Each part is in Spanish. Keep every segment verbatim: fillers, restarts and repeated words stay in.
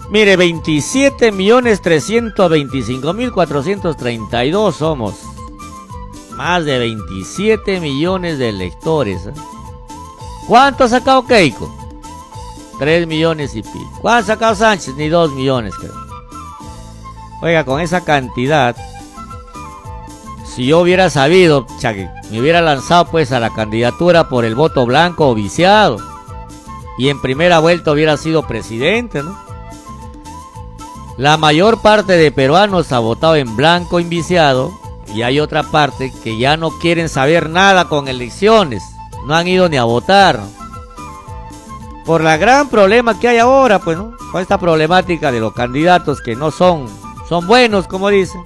Mire, veintisiete millones trescientos veinticinco mil cuatrocientos treinta y dos somos. Más de veintisiete millones de electores, ¿eh? ¿Cuánto ha sacado Keiko? tres millones y pico. ¿Cuánto ha sacado Sánchez? Ni dos millones, creo. Oiga, con esa cantidad, si yo hubiera sabido, chaque, me hubiera lanzado pues a la candidatura por el voto blanco o viciado. Y en primera vuelta hubiera sido presidente, ¿no? La mayor parte de peruanos ha votado en blanco inviciado y hay otra parte que ya no quieren saber nada con elecciones, no han ido ni a votar, ¿no? Por la gran problema que hay ahora, pues, ¿no? Con esta problemática de los candidatos que no son, son buenos, como dicen.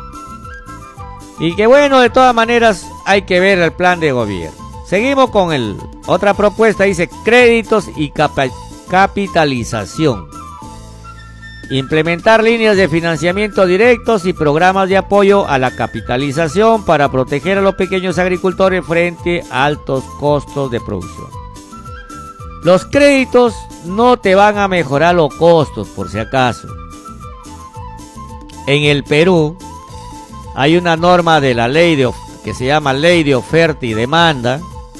Y que bueno, de todas maneras hay que ver el plan de gobierno. Seguimos con el otra propuesta, dice créditos y capa, capitalización. Implementar líneas de financiamiento directos y programas de apoyo a la capitalización para proteger a los pequeños agricultores frente a altos costos de producción. Los créditos no te van a mejorar los costos, por si acaso. En el Perú hay una norma de la ley de, que se llama Ley de Oferta y Demanda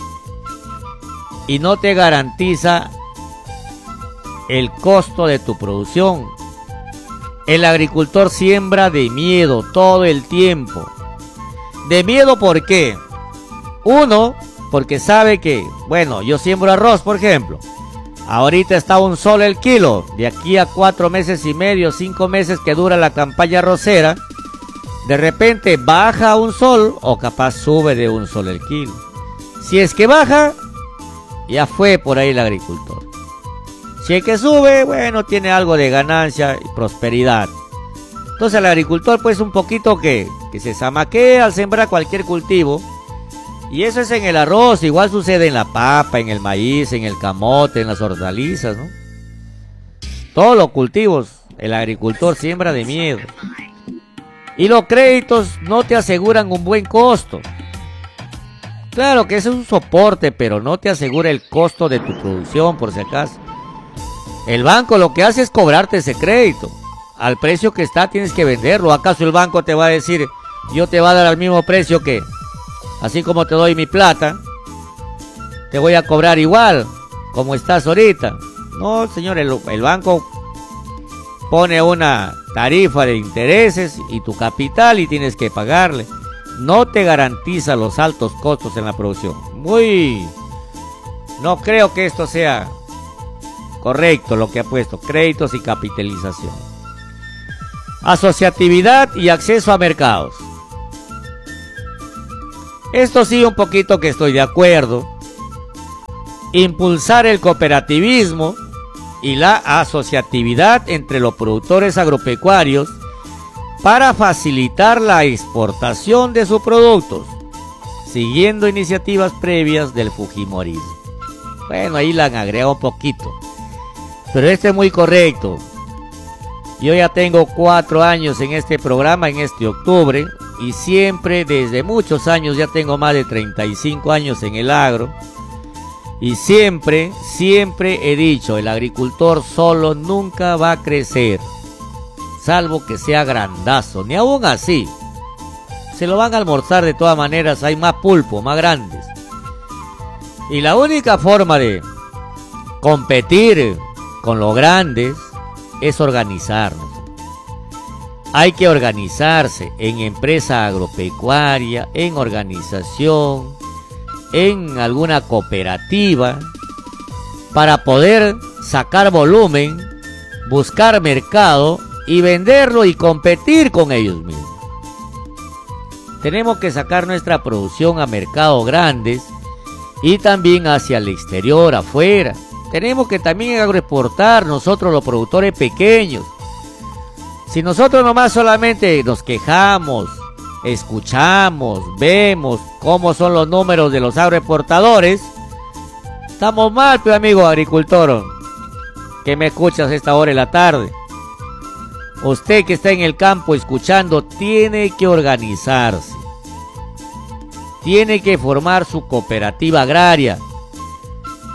y no te garantiza el costo de tu producción. El agricultor siembra de miedo todo el tiempo. ¿De miedo por qué? Uno, porque sabe que, bueno, yo siembro arroz, por ejemplo. Ahorita está un sol el kilo. De aquí a cuatro meses y medio, cinco meses que dura la campaña arrocera, de repente baja un sol o capaz sube de un sol el kilo. Si es que baja, ya fue por ahí el agricultor. Si es que sube, bueno, tiene algo de ganancia y prosperidad. Entonces el agricultor pues un poquito que, que se zamaquea al sembrar cualquier cultivo. Y eso es en el arroz, igual sucede en la papa, en el maíz, en el camote, en las hortalizas, ¿no? Todos los cultivos, el agricultor siembra de miedo. Y los créditos no te aseguran un buen costo. Claro que eso es un soporte, pero no te asegura el costo de tu producción, por si acaso. El banco lo que hace es cobrarte ese crédito. Al precio que está tienes que venderlo. ¿Acaso el banco te va a decir, yo te va a dar al mismo precio que... Así como te doy mi plata, te voy a cobrar igual, como estás ahorita? No, señor, el, el banco pone una tarifa de intereses y tu capital y tienes que pagarle. No te garantiza los altos costos en la producción. Muy... No creo que esto sea correcto lo que ha puesto, créditos y capitalización. Asociatividad y acceso a mercados. Esto sí, un poquito que estoy de acuerdo. Impulsar el cooperativismo y la asociatividad entre los productores agropecuarios para facilitar la exportación de sus productos, siguiendo iniciativas previas del fujimorismo. Bueno, ahí la han agregado un poquito, pero este es muy correcto. Yo ya tengo cuatro años en este programa, en este octubre, y siempre, desde muchos años, ya tengo más de treinta y cinco años en el agro, y siempre, siempre he dicho, el agricultor solo nunca va a crecer, salvo que sea grandazo, ni aún así. Se lo van a almorzar de todas maneras, hay más pulpo, más grandes. Y la única forma de competir con los grandes es organizarnos. Hay que organizarse en empresa agropecuaria, en organización, en alguna cooperativa, para poder sacar volumen, buscar mercado y venderlo y competir con ellos mismos. Tenemos que sacar nuestra producción a mercados grandes y también hacia el exterior, afuera. Tenemos que también agroexportar nosotros los productores pequeños. Si nosotros nomás solamente nos quejamos, escuchamos, vemos cómo son los números de los agroexportadores, estamos mal, pues, amigo agricultor, que me escuchas a esta hora de la tarde. Usted que está en el campo escuchando, tiene que organizarse. Tiene que formar su cooperativa agraria.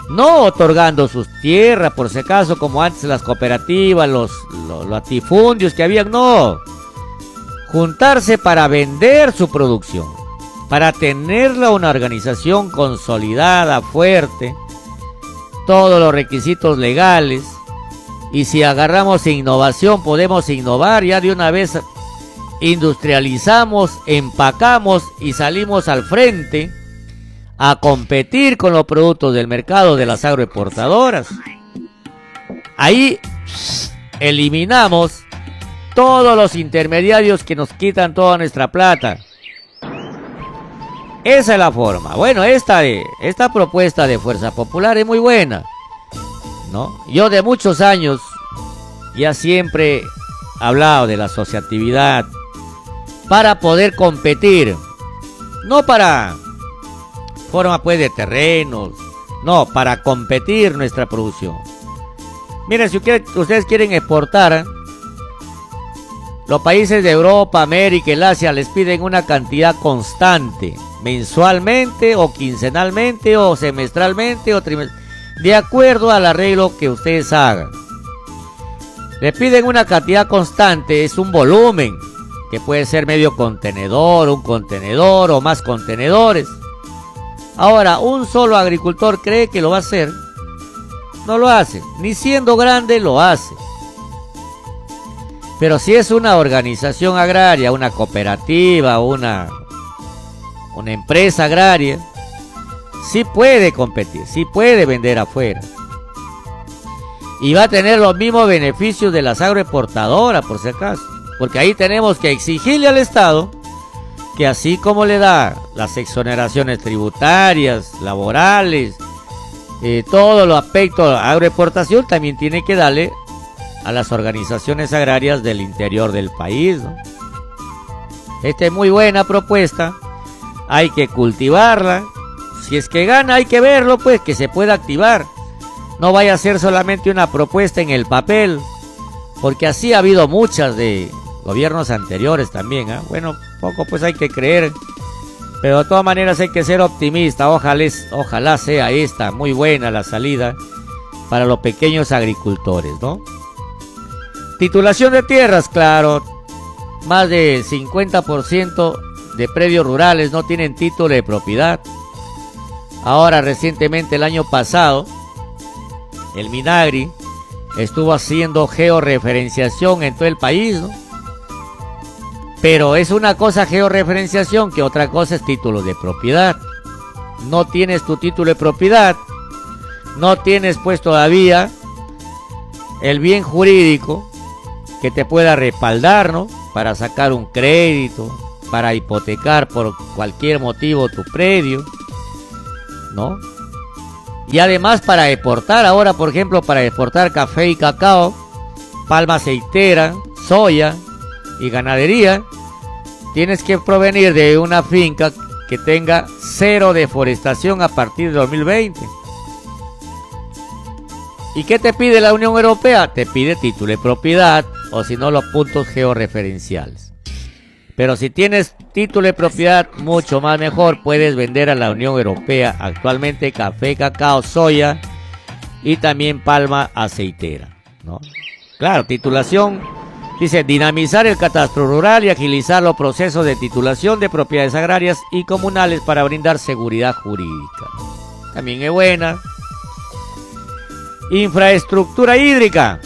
no otorgando sus tierras, por si acaso, como antes las cooperativas, los, los, los latifundios que habían, no. Juntarse para vender su producción, para tenerla una organización consolidada, fuerte, todos los requisitos legales, y si agarramos innovación, podemos innovar ya de una vez, industrializamos, empacamos y salimos al frente a competir con los productos del mercado de las agroexportadoras. Ahí eliminamos todos los intermediarios que nos quitan toda nuestra plata. Esa es la forma. Bueno, esta, de, esta propuesta de Fuerza Popular es muy buena, ¿no? Yo de muchos años ya siempre he hablado de la asociatividad para poder competir, no para forma pues de terrenos, no, para competir nuestra producción. Miren, si ustedes quieren exportar, los países de Europa, América y el Asia les piden una cantidad constante, mensualmente o quincenalmente o semestralmente o trimestralmente, de acuerdo al arreglo que ustedes hagan. Les piden una cantidad constante, es un volumen, que puede ser medio contenedor, un contenedor o más contenedores. Ahora, ¿un solo agricultor cree que lo va a hacer? No lo hace, ni siendo grande lo hace. Pero si es una organización agraria, una cooperativa, una, una empresa agraria, sí puede competir, sí puede vender afuera. Y va a tener los mismos beneficios de las agroexportadoras, por si acaso. Porque ahí tenemos que exigirle al Estado que así como le da las exoneraciones tributarias, laborales, eh, todos los aspectos de agroexportación, también tiene que darle a las organizaciones agrarias del interior del país, ¿no? Esta es muy buena propuesta, hay que cultivarla, si es que gana hay que verlo, pues que se pueda activar, no vaya a ser solamente una propuesta en el papel, porque así ha habido muchas de gobiernos anteriores también, ¿eh? Bueno, poco pues hay que creer, pero de todas maneras hay que ser optimista, ojalá, ojalá sea esta muy buena la salida para los pequeños agricultores, ¿no? Titulación de tierras, claro, más del cincuenta por ciento de predios rurales no tienen título de propiedad. Ahora recientemente el año pasado, el Minagri estuvo haciendo georreferenciación en todo el país, ¿no? Pero es una cosa georreferenciación que otra cosa es título de propiedad. No tienes tu título de propiedad, no tienes pues todavía el bien jurídico que te pueda respaldar, ¿no? Para sacar un crédito, para hipotecar por cualquier motivo tu predio, ¿no? Y además para exportar, ahora por ejemplo para exportar café y cacao, palma aceitera, soya y ganadería, tienes que provenir de una finca que tenga cero deforestación a partir de dos mil veinte. ¿Y qué te pide la Unión Europea? Te pide título de propiedad o si no los puntos georreferenciales. Pero si tienes título de propiedad, mucho más mejor, puedes vender a la Unión Europea actualmente café, cacao, soya y también palma aceitera, ¿no? Claro, titulación, dice dinamizar el catastro rural y agilizar los procesos de titulación de propiedades agrarias y comunales para brindar seguridad jurídica. También es buena. Infraestructura hídrica.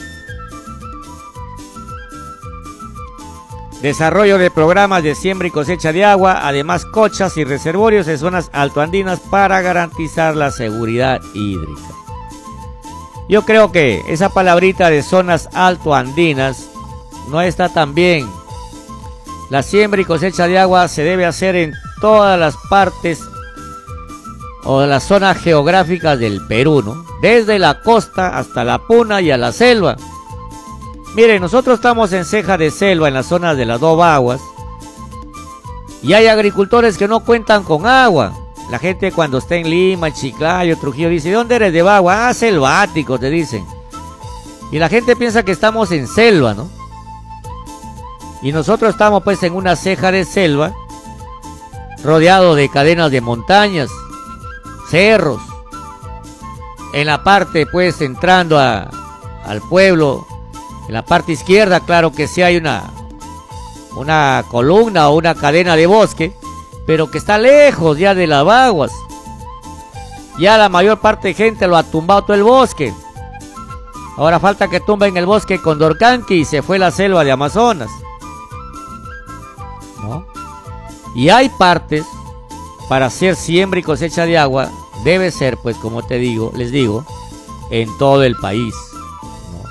Desarrollo de programas de siembra y cosecha de agua, además cochas y reservorios en zonas altoandinas para garantizar la seguridad hídrica. Yo creo que esa palabrita de zonas altoandinas no está tan bien. La siembra y cosecha de agua se debe hacer en todas las partes o las zonas geográficas del Perú, ¿no? Desde la costa hasta la puna y a la selva. Miren, nosotros estamos en ceja de selva, en las zonas de las dos aguas, y hay agricultores que no cuentan con agua. La gente cuando está en Lima, Chiclayo, Trujillo, dice, ¿de dónde eres? De Bagua. Ah, selvático, te dicen. Y la gente piensa que estamos en selva, ¿no? Y nosotros estamos pues en una ceja de selva, rodeado de cadenas de montañas, cerros, en la parte, pues, entrando a, al pueblo, en la parte izquierda, claro que sí hay una, una columna o una cadena de bosque, pero que está lejos ya de las vaguas. Ya la mayor parte de gente lo ha tumbado todo el bosque. Ahora falta que tumben el bosque Condorcanqui y se fue la selva de Amazonas, ¿no? Y hay partes para hacer siembra y cosecha de agua, debe ser, pues, como te digo, les digo, en todo el país, ¿no?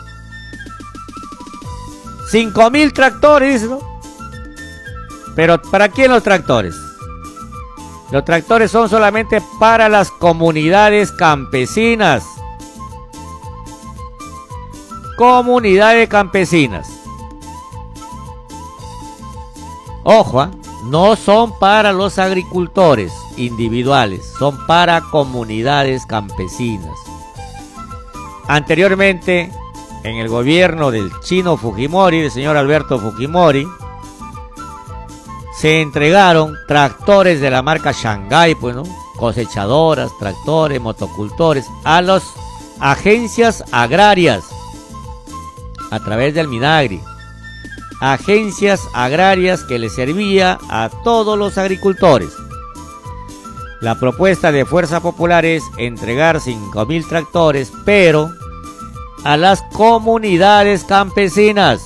Cinco mil tractores, ¿no? Pero ¿para quién los tractores? Los tractores son solamente para las comunidades campesinas. Comunidades campesinas. Ojo, ¿eh? No son para los agricultores individuales, son para comunidades campesinas. Anteriormente, en el gobierno del chino Fujimori, del señor Alberto Fujimori, se entregaron tractores de la marca Shanghai, pues, ¿no? Cosechadoras, tractores, motocultores, a las agencias agrarias, a través del Minagri. Agencias agrarias que le servía a todos los agricultores. La propuesta de Fuerza Popular es entregar cinco mil tractores, pero a las comunidades campesinas.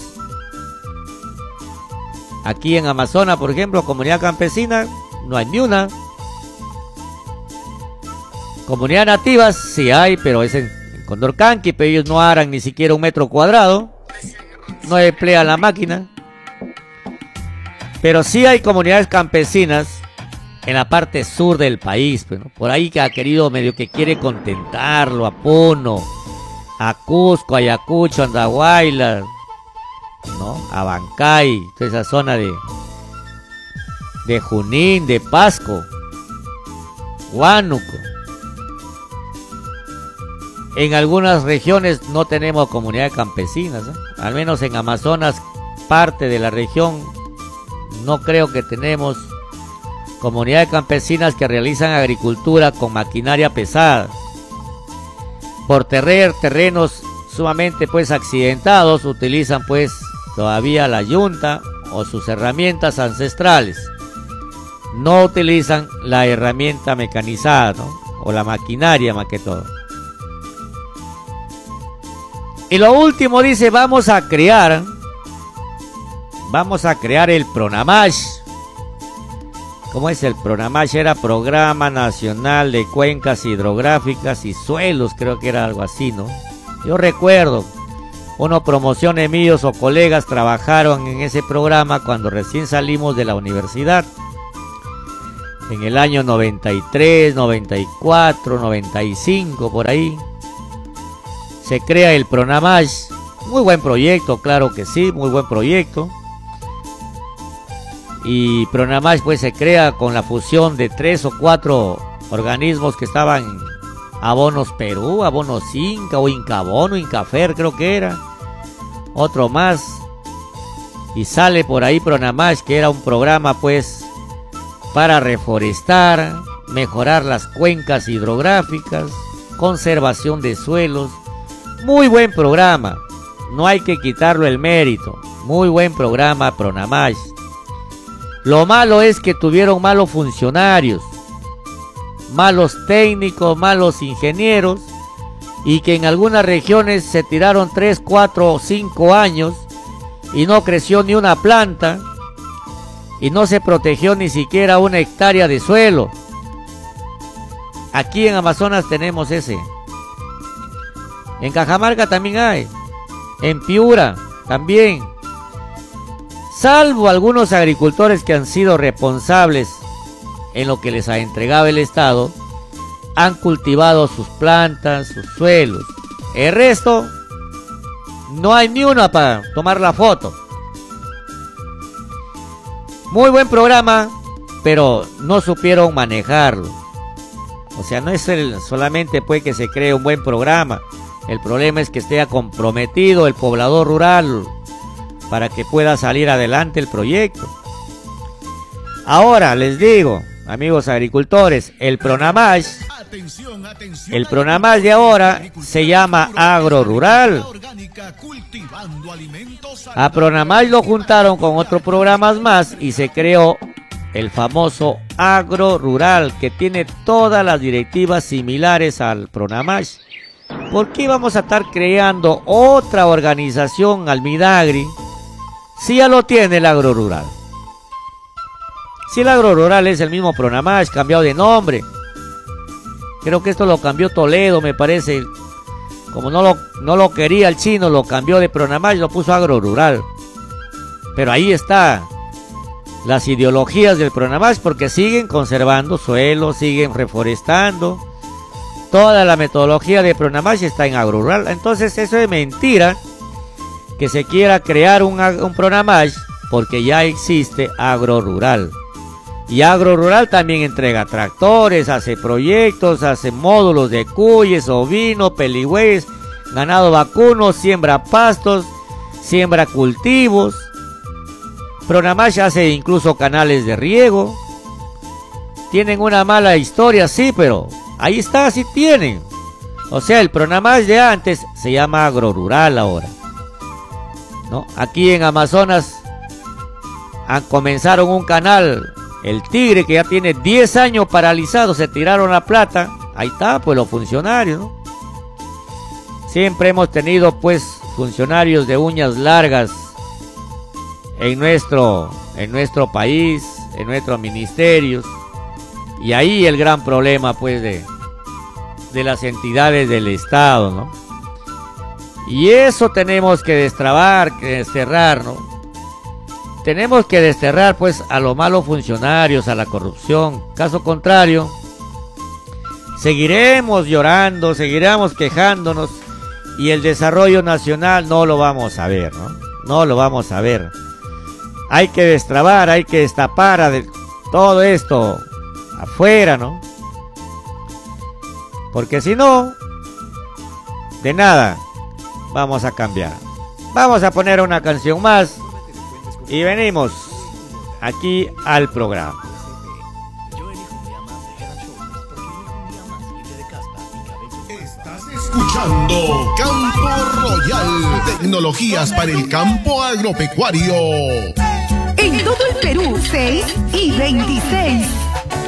Aquí en Amazonas, por ejemplo, comunidad campesina, no hay ni una. Comunidades nativas sí hay, pero es en, en Condorcanqui, pero ellos no harán ni siquiera un metro cuadrado. No emplean la máquina. Pero sí hay comunidades campesinas en la parte sur del país, pues, ¿no? Por ahí que ha querido, medio que quiere contentarlo, a Puno, a Cusco, Ayacucho, Andahuayla, ¿no? A Bancay, toda esa zona de, de Junín, de Pasco, Huánuco. En algunas regiones no tenemos comunidades campesinas, ¿eh? Al menos en Amazonas, parte de la región, no creo que tenemos comunidades campesinas que realizan agricultura con maquinaria pesada. Por tener terrenos sumamente, pues, accidentados, utilizan, pues, todavía la yunta o sus herramientas ancestrales. No utilizan la herramienta mecanizada, ¿no? O la maquinaria, más que todo. Y lo último dice, vamos a crear, vamos a crear el PRONAMASH. ¿Cómo es el PRONAMASH? Era Programa Nacional de Cuencas Hidrográficas y Suelos, creo que era algo así, ¿no? Yo recuerdo, unos promociones míos o colegas trabajaron en ese programa cuando recién salimos de la universidad. En el año noventa y tres, noventa y cuatro, noventa y cinco, por ahí. Se crea el PRONAMASH, muy buen proyecto, claro que sí, muy buen proyecto. Y PRONAMASH, pues, se crea con la fusión de tres o cuatro organismos que estaban, Abonos Perú, Abonos Inca o Incabono, Incafer creo que era, otro más. Y sale por ahí PRONAMASH, que era un programa, pues, para reforestar, mejorar las cuencas hidrográficas, conservación de suelos. Muy buen programa, no hay que quitarlo el mérito. Muy buen programa PRONAMASH. Lo malo es que tuvieron malos funcionarios, malos técnicos, malos ingenieros, y que en algunas regiones se tiraron tres, cuatro o cinco años y no creció ni una planta y no se protegió ni siquiera una hectárea de suelo. Aquí en Amazonas tenemos ese. En Cajamarca también hay, en Piura también. Salvo algunos agricultores que han sido responsables en lo que les ha entregado el Estado, han cultivado sus plantas, sus suelos. El resto, no hay ni una para tomar la foto. Muy buen programa, pero no supieron manejarlo. O sea, no es el, solamente pues que se cree un buen programa. El problema es que esté comprometido el poblador rural para que pueda salir adelante el proyecto. Ahora les digo, amigos agricultores, el PRONAMASH El Pronamás de ahora se llama Agro Rural. A Pronamás lo juntaron con otros programas más y se creó el famoso Agro Rural, que tiene todas las directivas similares al Pronamás. ¿Por qué vamos a estar creando otra organización al Midagri si ya lo tiene el Agro Rural? Si el Agro Rural es el mismo Pronamás, cambiado de nombre. Creo que esto lo cambió Toledo, me parece. Como no lo, no lo quería el chino, lo cambió de Pronamás y lo puso Agro Rural. Pero ahí está las ideologías del Pronamás, porque siguen conservando suelo, siguen reforestando. Toda la metodología de Pronamás está en Agro Rural. Entonces eso es mentira que se quiera crear un, un Pronamás, porque ya existe Agro Rural. Y Agro Rural también entrega tractores, hace proyectos, hace módulos de cuyes, ovino, peligüeyes, ganado vacuno, siembra pastos, siembra cultivos. Pronamás hace incluso canales de riego. Tienen una mala historia, sí, pero ahí está, sí tienen. O sea, el Pronamás de antes se llama Agro Rural ahora, ¿no? Aquí en Amazonas han, comenzaron un canal, el Tigre, que ya tiene diez años paralizado, se tiraron la plata. Ahí está, pues los funcionarios, ¿no? Siempre hemos tenido, pues, funcionarios de uñas largas en nuestro, en nuestro país, en nuestros ministerios. Y ahí el gran problema, pues, de, de las entidades del Estado, ¿no? Y eso tenemos que destrabar, que desterrar, ¿no? Tenemos que desterrar, pues, a los malos funcionarios, a la corrupción. Caso contrario, seguiremos llorando, seguiremos quejándonos y el desarrollo nacional no lo vamos a ver, ¿no? No lo vamos a ver. Hay que destrabar, hay que destapar a de todo esto afuera, ¿no? Porque si no, de nada vamos a cambiar. Vamos a poner una canción más y venimos aquí al programa. Estás escuchando Campo Royal, tecnologías para el campo agropecuario. En todo el Perú, seis y veintiséis.